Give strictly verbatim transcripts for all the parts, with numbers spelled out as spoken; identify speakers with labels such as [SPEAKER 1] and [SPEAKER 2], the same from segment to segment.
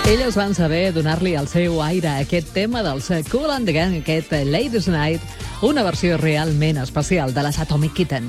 [SPEAKER 1] Elles van saber donar-li el seu aire a aquest tema dels Kool and the Gang, aquest Ladies Night, una versió realment especial de les Atomic Kitten.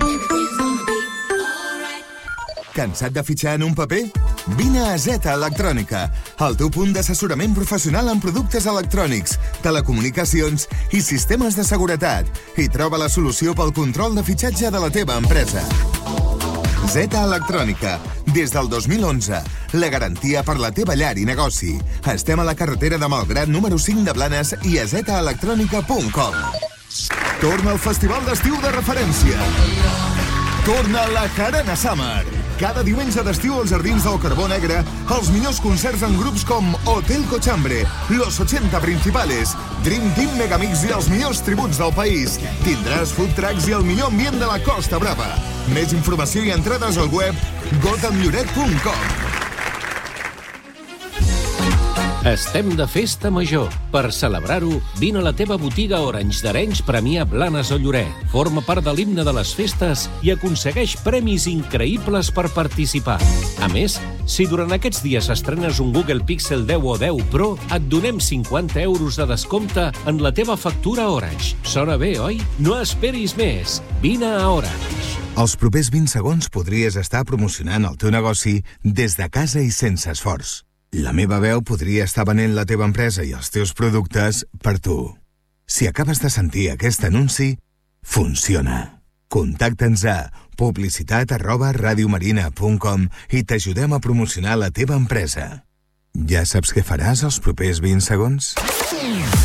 [SPEAKER 2] Cansat de fitxar en un paper? Vine a Zeta Electrònica, el teu punt d'assessorament professional en productes electrònics, telecomunicacions i sistemes de seguretat, i troba la solució pel control de fitxatge de la teva empresa. Zeta Electrònica, des del dos mil onze, la garantia per la teva llar i negoci. Estem a la carretera de Malgrat número cinc de Blanes i a zeta electrònica punt com. Torna al festival d'estiu de referència. Torna la Jarana Summer. Cada diumenge d'estiu als Jardins del Carbó Negre, els millors concerts en grups com Hotel Cochambre, Los ochenta Principales, Dream Team Megamix i els millors tributs del país. Tindràs food trucks i el millor ambient de la Costa Brava. Més informació i entrades al web gotham lloret punt com.
[SPEAKER 3] Estem de festa major. Per celebrar-ho, vine a la teva botiga Orange d'Arenys Premià Blanes o Lloret. Forma part de l'himne de les festes i aconsegueix premis increïbles per participar. A més, si durant aquests dies estrenes un Google Pixel deu o deu Pro, et donem cinquanta euros de descompte en la teva factura Orange. Sona bé, oi? No esperis més. Vine a Orange.
[SPEAKER 2] Els propers vint segons podries estar promocionant el teu negoci des de casa i sense esforç. La meva veu podria estar venent la teva empresa i els teus productes per tu. Si acabes de sentir aquest anunci, funciona. Contacta'ns a publicitat arroba radiomarina punt com i t'ajudem a promocionar la teva empresa. Ja saps què faràs els propers vint segons?